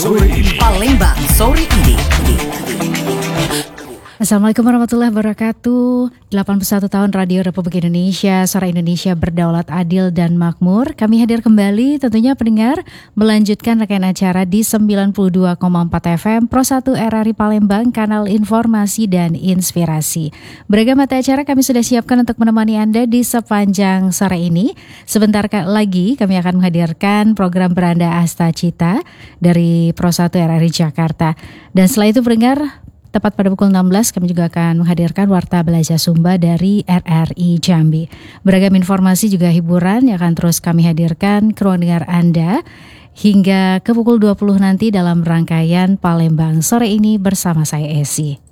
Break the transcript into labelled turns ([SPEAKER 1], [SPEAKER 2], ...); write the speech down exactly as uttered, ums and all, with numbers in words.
[SPEAKER 1] Sore ini. Palembang sore ini.
[SPEAKER 2] Assalamualaikum warahmatullahi wabarakatuh. delapan puluh satu tahun Radio Republik Indonesia, Suara Indonesia berdaulat, adil dan makmur. Kami hadir kembali tentunya pendengar melanjutkan rangkaian acara di sembilan puluh dua koma empat F M Pro satu R R I Palembang, kanal informasi dan inspirasi. Beragam mata acara kami sudah siapkan untuk menemani Anda di sepanjang sore ini. Sebentar lagi kami akan menghadirkan program Beranda Asta Cita dari Pro satu R R I Jakarta. Dan setelah itu pendengar, tepat pada pukul enam belas kami juga akan menghadirkan Warta Belajar Sumba dari R R I Jambi. Beragam informasi juga hiburan yang akan terus kami hadirkan ke ruang dengar Anda hingga ke pukul dua puluh nanti dalam rangkaian Palembang sore ini bersama saya Esi.